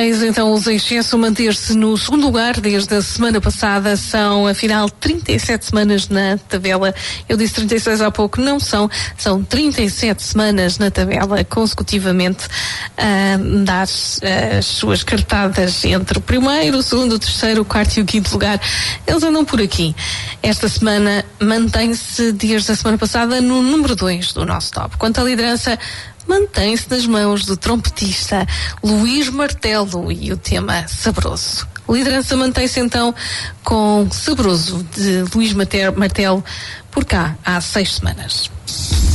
6, então os Excesso manter-se no segundo lugar desde a semana passada. São, afinal, 37 semanas na tabela. Eu disse 36 há pouco, não são 37 semanas na tabela consecutivamente a dar as suas cartadas entre o primeiro, o segundo, o terceiro, o quarto e o quinto lugar. Eles andam por aqui. Esta semana mantém-se desde a semana passada no número 2 do nosso top. Quanto à liderança, mantém-se nas mãos do trompetista Luís Martelo e o tema Sabroso. A liderança mantém-se então com Sabroso de Luís Martelo por cá há 6 semanas.